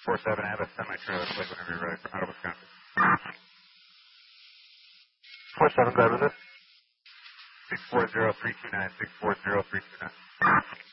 647, I have a semi-trailer plate whenever you're ready from out of Wisconsin. 47, glad with it. 640-329, 640-329.